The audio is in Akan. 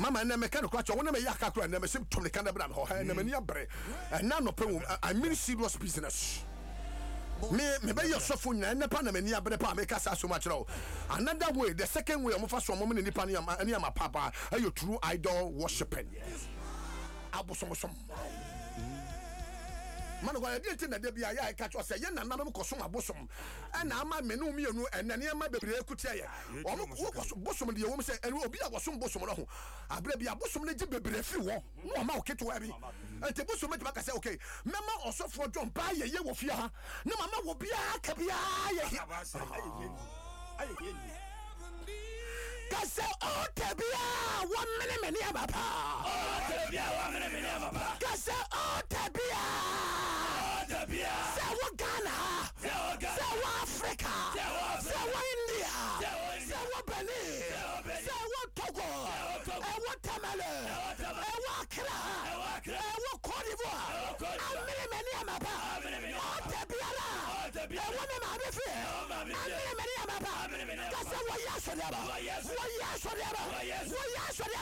mama na meka no kwa cho wona me yaka kura na me sim tom ne kan bra me ho ha na mani abre na no pe I mean serious business me be your sofo nyina na pa na mani abre pa me kasa so much now another way the second way omo fa so omo ne nipa ne am papa ayo true idol worshiping abosomosom man go dey tin na dey bia ya ka cho say ye nananom kosom abosom na ama menu mienu enane ama bebre ekutia ye omo bosom de wo say obi a bosom bosom no ho abre bia bosom na gi bebre fi wo no ma oketo abi ente bosom me ka say okay mema osofo John pa ye wo fia ha na mama wo bia ka bia ye Kase o tabia 1 minute meni ababa o tabia 1 minute meni ababa kase o tabia se wo Ghana se wo Africa se wo India se wo Benin se wo Togo e wo Tamale e wo Accra e wo Côte d'Ivoire a meni ababa o tabia la e wo me ma be fe a meni ababa kase wo ya so deba